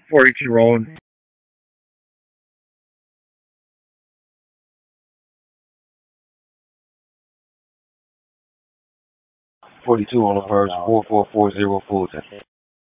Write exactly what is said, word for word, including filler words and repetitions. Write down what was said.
forty-two rolling. forty-two on the first, four four four zero full time.